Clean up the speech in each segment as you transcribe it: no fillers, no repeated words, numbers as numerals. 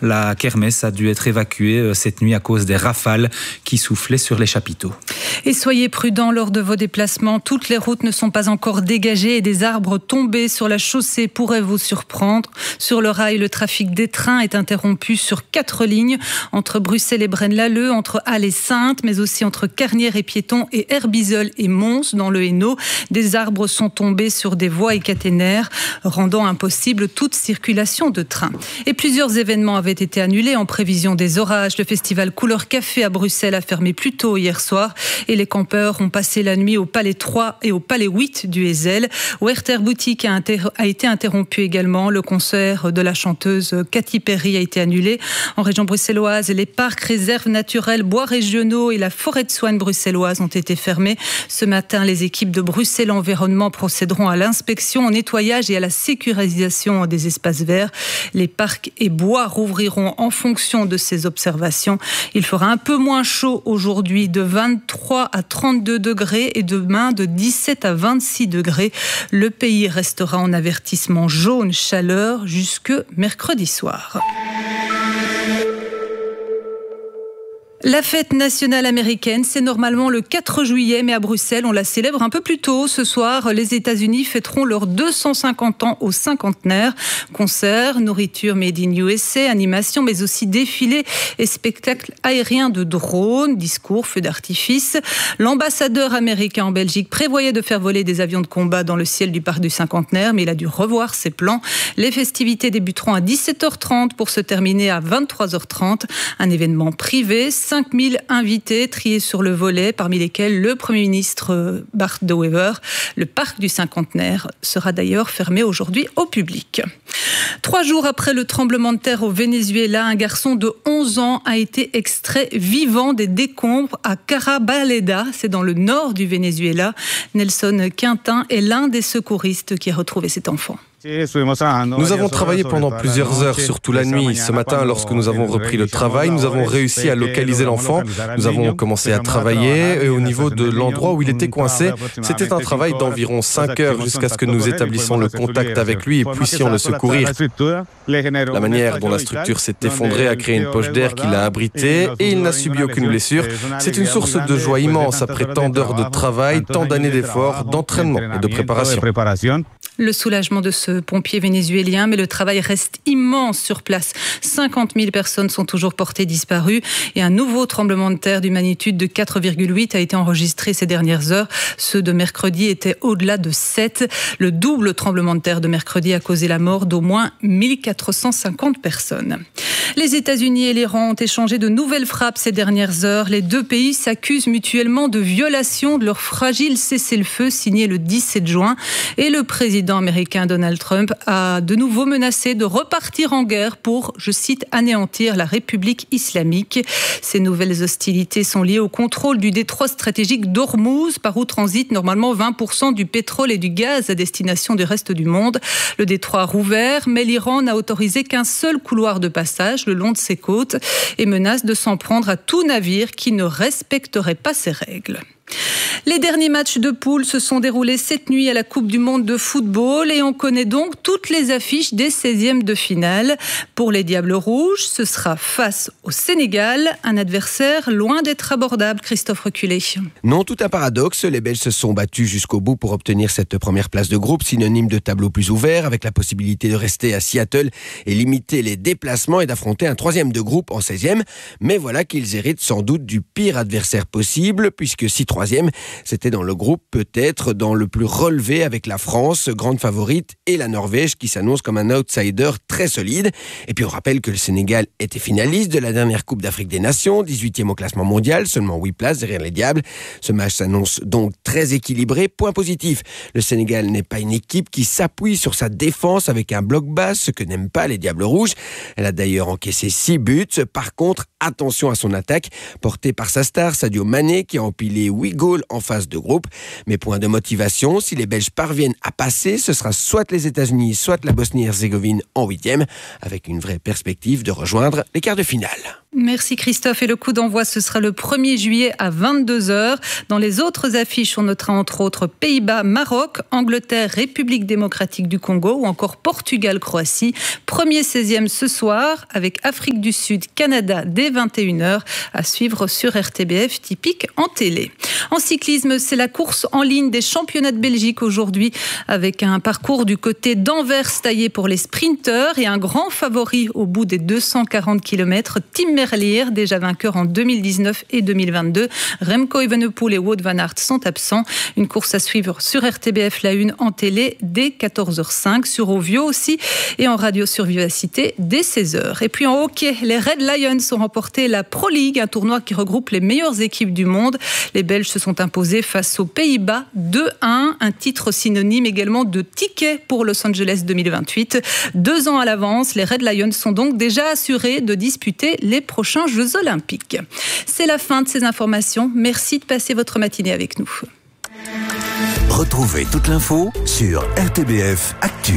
La kermesse a dû être évacuée cette nuit à cause des rafales qui soufflaient sur les chapiteaux. Et soyez prudents lors de vos déplacements. Toutes les routes ne sont pas encore dégagées et des arbres tombés sur la chaussée pourraient vous surprendre. Sur le rail, le trafic des trains est interrompu sur 4 lignes, entre Bruxelles et Braine-l'Alleud, entre Halle et Saintes, mais aussi entre Carnières et Piétons et Herbizeul et Mons dans le Hainaut. Des arbres sont tombés sur des voies et caténaires, rendant impossible toute circulation de trains. Et plusieurs événements avaient été annulés en prévision des orages. Le festival Couleur Café à Bruxelles a fermé plus tôt hier soir et les campeurs ont passé la nuit au Palais 3 et au Palais 8 du Heysel. Werther Boutique a été interrompu également. Le concert de la chanteuse Katy Perry a été annulé. En région bruxelloise, les parcs, réserves naturelles, bois régionaux et la forêt de soigne bruxelloise ont été fermés. Ce matin, les équipes de Bruxelles Environnement procéderont à l'inspection, au nettoyage et à la sécurisation des espaces verts. Les parcs et bois rouvriront en fonction de ces observations. Il fera un peu moins chaud aujourd'hui, de 23 à 32 degrés et demain de 17 à 26 degrés. Le pays restera en avertissement jaune chaleur jusque mercredi soir. La fête nationale américaine, c'est normalement le 4 juillet, mais à Bruxelles, on la célèbre un peu plus tôt. Ce soir, les États-Unis fêteront leurs 250 ans au cinquantenaire. Concerts, nourriture made in USA, animation, mais aussi défilés et spectacles aériens de drones, discours, feux d'artifice. L'ambassadeur américain en Belgique prévoyait de faire voler des avions de combat dans le ciel du parc du cinquantenaire, mais il a dû revoir ses plans. Les festivités débuteront à 17h30 pour se terminer à 23h30. Un événement privé, 5000 invités triés sur le volet, parmi lesquels le Premier ministre Bart De Wever. Le parc du cinquantenaire sera d'ailleurs fermé aujourd'hui au public. 3 jours après le tremblement de terre au Venezuela, un garçon de 11 ans a été extrait vivant des décombres à Carabaleda, c'est dans le nord du Venezuela. Nelson Quintin est l'un des secouristes qui a retrouvé cet enfant. Nous avons travaillé pendant plusieurs heures, surtout la nuit. Ce matin, lorsque nous avons repris le travail, nous avons réussi à localiser l'enfant. Nous avons commencé à travailler et au niveau de l'endroit où il était coincé, c'était un travail d'environ 5 heures jusqu'à ce que nous établissions le contact avec lui et puissions le secourir. La manière dont la structure s'est effondrée a créé une poche d'air qui l'a abrité et il n'a subi aucune blessure. C'est une source de joie immense après tant d'heures de travail, tant d'années d'efforts, d'entraînement et de préparation. Le soulagement de ce pompier vénézuélien, mais le travail reste immense sur place. 50 000 personnes sont toujours portées disparues et un nouveau tremblement de terre d'une magnitude de 4,8 a été enregistré ces dernières heures. Ceux de mercredi étaient au-delà de 7. Le double tremblement de terre de mercredi a causé la mort d'au moins 1450 personnes. Les États-Unis et l'Iran ont échangé de nouvelles frappes ces dernières heures. Les deux pays s'accusent mutuellement de violation de leur fragile cessez-le-feu signé le 17 juin. Et le président américain Donald Trump a de nouveau menacé de repartir en guerre pour, je cite, anéantir la République islamique. Ces nouvelles hostilités sont liées au contrôle du détroit stratégique d'Ormuz, par où transite normalement 20% du pétrole et du gaz à destination du reste du monde. Le détroit rouvert, mais l'Iran n'a autorisé qu'un seul couloir de passage le long de ses côtes et menace de s'en prendre à tout navire qui ne respecterait pas ces règles. Les derniers matchs de poule se sont déroulés cette nuit à la Coupe du Monde de football et on connaît donc toutes les affiches des 16e de finale. Pour les Diables Rouges, ce sera face au Sénégal, un adversaire loin d'être abordable. Christophe Reculé. Non, tout un paradoxe. Les Belges se sont battus jusqu'au bout pour obtenir cette première place de groupe, synonyme de tableau plus ouvert, avec la possibilité de rester à Seattle et limiter les déplacements et d'affronter un troisième de groupe en 16e. Mais voilà qu'ils héritent sans doute du pire adversaire possible, puisque si troisième, c'était dans le groupe peut-être dans le plus relevé avec la France, grande favorite, et la Norvège qui s'annonce comme un outsider très solide. Et puis on rappelle que le Sénégal était finaliste de la dernière Coupe d'Afrique des Nations, 18e au classement mondial, seulement 8 places derrière les Diables. Ce match s'annonce donc très équilibré. Point positif, le Sénégal n'est pas une équipe qui s'appuie sur sa défense avec un bloc bas, ce que n'aiment pas les Diables Rouges. Elle a d'ailleurs encaissé 6 buts. Par contre, attention à son attaque, portée par sa star Sadio Mané qui a empilé 8 goals en phase de groupe. Mais point de motivation, si les Belges parviennent à passer, ce sera soit les États-Unis, soit la Bosnie-Herzégovine en 8e, avec une vraie perspective de rejoindre les quarts de finale. Merci Christophe. Et le coup d'envoi, ce sera le 1er juillet à 22h. Dans les autres affiches, on notera entre autres Pays-Bas, Maroc, Angleterre, République démocratique du Congo ou encore Portugal, Croatie. 1er 16e ce soir avec Afrique du Sud, Canada dès 21h à suivre sur RTBF, typique en télé. En cyclisme, c'est la course en ligne des championnats de Belgique aujourd'hui avec un parcours du côté d'Anvers taillé pour les sprinteurs et un grand favori au bout des 240 km, Tim Merlier, déjà vainqueur en 2019 et 2022. Remco Evenepoel et Wout van Aert sont absents. Une course à suivre sur RTBF La Une en télé dès 14h05, sur Ovio aussi et en radio sur Vivacité dès 16h. Et puis en hockey, les Red Lions ont remporté la Pro League, un tournoi qui regroupe les meilleures équipes du monde. Les Belges se sont imposés face aux Pays-Bas 2-1, un titre synonyme également de ticket pour Los Angeles 2028. 2 ans à l'avance, les Red Lions sont donc déjà assurés de disputer les prochains Jeux Olympiques. C'est la fin de ces informations. Merci de passer votre matinée avec nous. Retrouvez toute l'info sur RTBF Actu.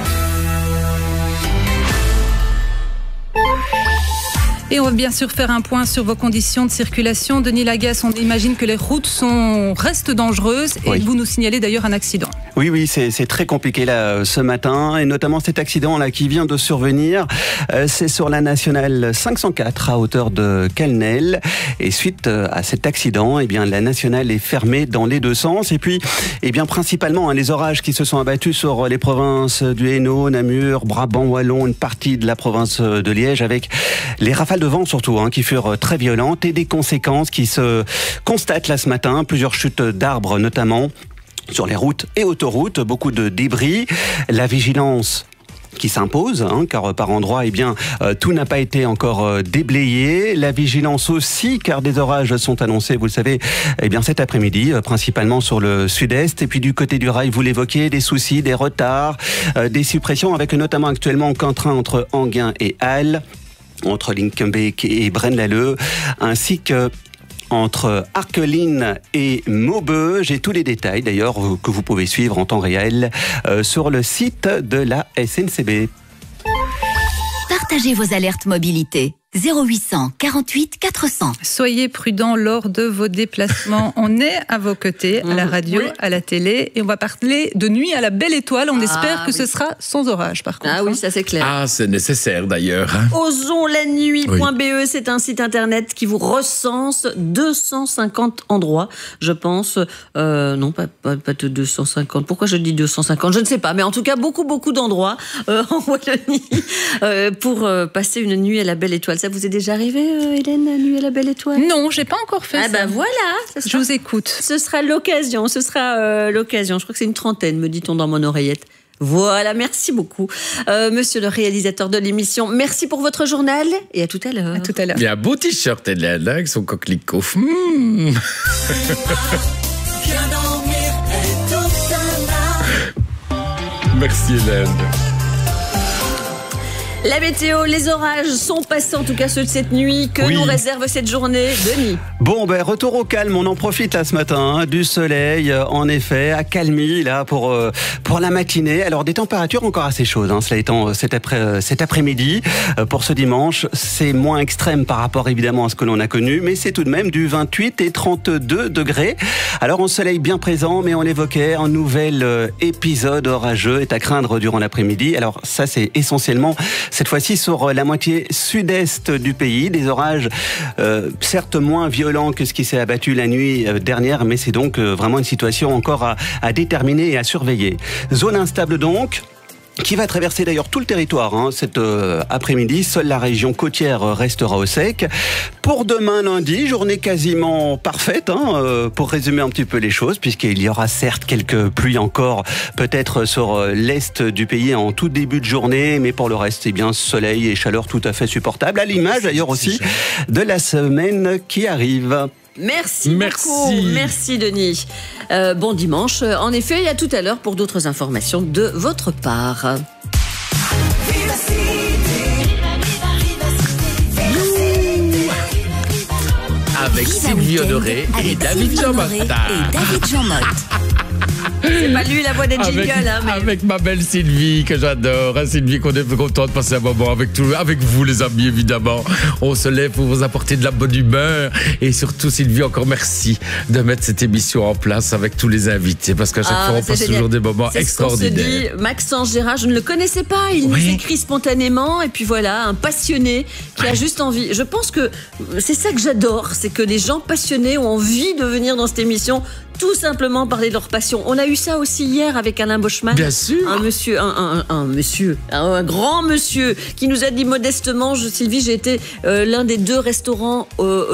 Et on va bien sûr faire un point sur vos conditions de circulation. Denis Lagasse, on imagine que les routes restent dangereuses et vous nous signalez d'ailleurs un accident. Oui, c'est très compliqué là ce matin et notamment cet accident là qui vient de survenir. C'est sur la nationale 504 à hauteur de Calnel et suite à cet accident, la nationale est fermée dans les deux sens et puis principalement les orages qui se sont abattus sur les provinces du Hainaut, Namur, Brabant wallon, une partie de la province de Liège avec les rafales de vent surtout qui furent très violentes et des conséquences qui se constatent là ce matin, plusieurs chutes d'arbres notamment sur les routes et autoroutes, beaucoup de débris, la vigilance qui s'impose, car par endroits, tout n'a pas été encore déblayé. La vigilance aussi, car des orages sont annoncés, vous le savez, cet après-midi, principalement sur le sud-est. Et puis du côté du rail, vous l'évoquez, des soucis, des retards, des suppressions, avec notamment actuellement qu'un train entre Enghien et Halle, entre Linkenbeek et Braine-l'Alleud, ainsi que entre Arqueline et Maubeuge. J'ai tous les détails d'ailleurs que vous pouvez suivre en temps réel sur le site de la SNCB. Partagez vos alertes mobilité. 0800 48 400. Soyez prudents lors de vos déplacements. On est à vos côtés, à la radio, à la télé, et on va parler de nuit à la Belle Étoile. On espère que ce sera sans orage, par contre. Ah oui, ça c'est clair. Ah, c'est nécessaire d'ailleurs. Osonslannuit.be, c'est un site internet qui vous recense 250 endroits, je pense. Non, pas de 250. Pourquoi je dis 250 ? Je ne sais pas, mais en tout cas, beaucoup d'endroits en Wallonie pour passer une nuit à la Belle Étoile. Ça vous est déjà arrivé, Hélène, la nuit à la Belle Étoile ? Non, j'ai pas encore fait ça. Voilà. Je vous écoute. Ce sera l'occasion. Je crois que c'est une trentaine, me dit-on dans mon oreillette. Voilà, merci beaucoup, monsieur le réalisateur de l'émission. Merci pour votre journal et à tout à l'heure. À tout à l'heure. Il y a un beau t-shirt, Hélène, avec son coquelicot. Merci, Hélène. La météo, les orages sont passés, en tout cas ceux de cette nuit. Que nous réserve cette journée, Denis ? Bon, retour au calme, on en profite là ce matin, du soleil, en effet, accalmie là pour la matinée. Alors des températures encore assez chaudes, cela étant cet après-midi. Pour ce dimanche, c'est moins extrême par rapport évidemment à ce que l'on a connu, mais c'est tout de même du 28 et 32 degrés. Alors un soleil bien présent, mais on l'évoquait, un nouvel épisode orageux est à craindre durant l'après-midi. Alors ça c'est essentiellement cette fois-ci sur la moitié sud-est du pays, des orages certes moins violents que ce qui s'est abattu la nuit dernière, mais c'est donc vraiment une situation encore à déterminer et à surveiller. Zone instable donc, qui va traverser d'ailleurs tout le territoire cet après-midi. Seule la région côtière restera au sec. Pour demain lundi, journée quasiment parfaite pour résumer un petit peu les choses, puisqu'il y aura certes quelques pluies encore peut-être sur l'est du pays en tout début de journée, mais pour le reste, soleil et chaleur tout à fait supportable, à l'image d'ailleurs aussi de la semaine qui arrive. Merci beaucoup. Merci Denis. Bon dimanche, en effet, et à tout à l'heure pour d'autres informations de votre part. Avec Sylvie Honoré et David Jean-Motte. C'est pas lui la voix des jingles. Avec ma belle Sylvie, que j'adore. Sylvie, qu'on est content de passer un moment avec vous, les amis, évidemment. On se lève pour vous apporter de la bonne humeur. Et surtout, Sylvie, encore merci de mettre cette émission en place avec tous les invités. Parce qu'à chaque fois, on passe toujours des moments extraordinaires. Ce qu'on se dit, Maxence Gérard, je ne le connaissais pas. Il nous écrit spontanément. Et puis voilà, un passionné qui a juste envie. Je pense que c'est ça que j'adore. C'est que les gens passionnés ont envie de venir dans cette émission. Tout simplement parler de leur passion. On a eu ça aussi hier avec Alain Boschmann. Bien sûr. Un grand monsieur qui nous a dit modestement, Sylvie, j'ai été l'un des 2 restaurants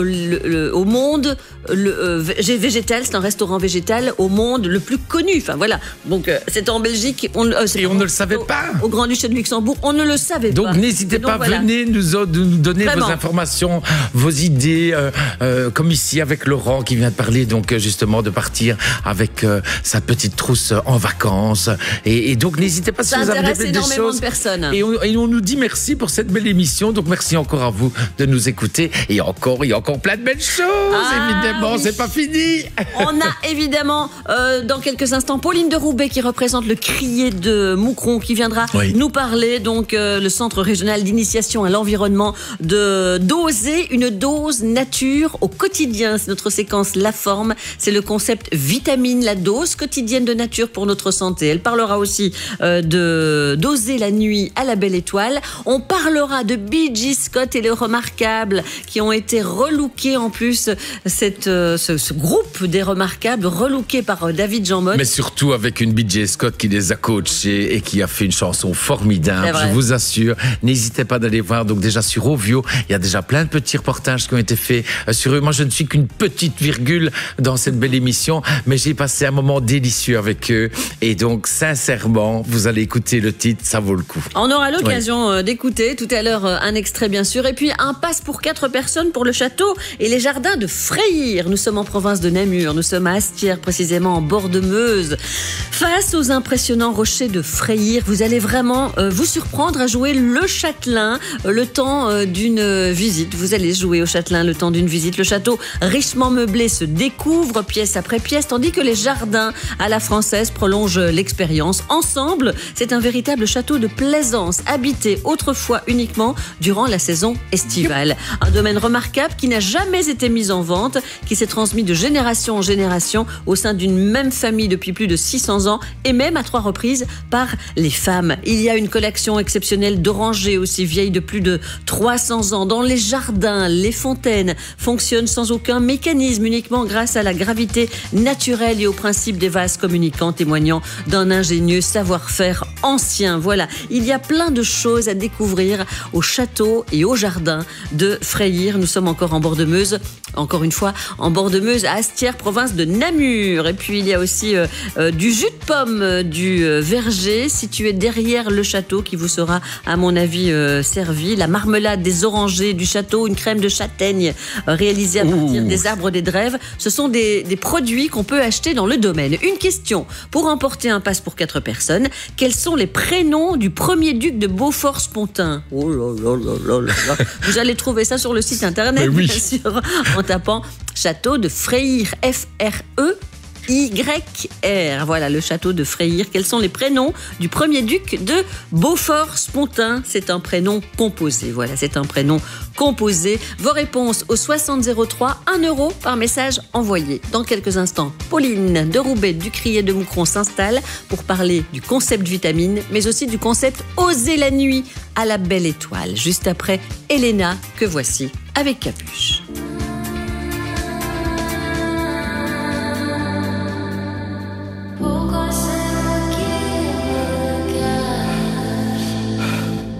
au monde, végétal, c'est un restaurant végétal au monde le plus connu. Enfin voilà. Donc c'est en Belgique. On ne le savait pas. Au Grand-Duché de Luxembourg, on ne le savait pas. Donc n'hésitez pas, venez nous donner vos informations, vos idées, comme ici avec Laurent qui vient de parler donc justement de partir avec sa petite trousse en vacances. Et donc, n'hésitez pas si vous avez des choses. De personnes. Et on nous dit merci pour cette belle émission. Donc, merci encore à vous de nous écouter. Et il y a encore plein de belles choses. Évidemment, c'est pas fini. On a évidemment, dans quelques instants, Pauline de Roubaix qui représente le crier de Moucron qui viendra nous parler. Donc, le Centre régional d'initiation à l'environnement de doser une dose nature au quotidien. C'est notre séquence La Forme. C'est le concept vitamine, la dose quotidienne de nature pour notre santé. Elle parlera aussi de doser la nuit à la belle étoile. On parlera de B.J. Scott et le remarquable qui ont été relookés en plus. Ce groupe des remarquables relooké par David Jean-Mott. Mais surtout avec une B.J. Scott qui les a coachés et qui a fait une chanson formidable. Je vous assure. N'hésitez pas d'aller voir. Donc déjà sur Ovio, il y a déjà plein de petits reportages qui ont été faits sur eux. Moi, je ne suis qu'une petite virgule dans cette belle émission. Mais j'ai passé un moment délicieux avec eux. Et donc, sincèrement, vous allez écouter le titre, ça vaut le coup. On aura l'occasion d'écouter tout à l'heure un extrait, bien sûr. Et puis, un pass pour 4 personnes pour le château et les jardins de Freyr. Nous sommes en province de Namur. Nous sommes à Astières, précisément en bord de Meuse. Face aux impressionnants rochers de Freyr, vous allez vraiment vous surprendre à jouer le châtelain le temps d'une visite. Vous allez jouer au châtelain le temps d'une visite. Le château richement meublé se découvre pièce après pièce, tandis que les jardins à la française prolongent l'expérience. Ensemble, c'est un véritable château de plaisance, habité autrefois uniquement durant la saison estivale. Un domaine remarquable qui n'a jamais été mis en vente, qui s'est transmis de génération en génération au sein d'une même famille depuis plus de 600 ans et même à 3 reprises par les femmes. Il y a une collection exceptionnelle d'orangers aussi vieilles de plus de 300 ans. Dans les jardins, les fontaines fonctionnent sans aucun mécanisme, uniquement grâce à la gravité naturelle et au principe des vases communicants, témoignant d'un ingénieux savoir-faire ancien. Voilà, il y a plein de choses à découvrir au château et au jardin de Freyr. Nous sommes encore en bord de Meuse, encore une fois en bord de Meuse, à Astières, province de Namur. Et puis il y a aussi du jus de pomme du verger situé derrière le château qui vous sera à mon avis servi. La marmelade des orangers du château, une crème de châtaigne réalisée à partir des arbres des drèves. Ce sont des produits qu'on peut acheter dans le domaine. Une question pour emporter un pass pour 4 personnes. Quels sont les prénoms du premier duc de Beaufort-Spontin? Oh là là là là là. Vous allez trouver ça sur le site internet, bien sûr, en tapant château de Freyr, F-R-E. YR, voilà le château de Freyr. Quels sont les prénoms du premier duc de Beaufort-Spontin? C'est un prénom composé. Voilà, c'est un prénom composé. Vos réponses au 6003, 1 € par message envoyé. Dans quelques instants, Pauline de Roubaix du Crier de Moucron s'installe pour parler du concept vitamine, mais aussi du concept oser la nuit à la belle étoile. Juste après, Elena, que voici avec Capuche.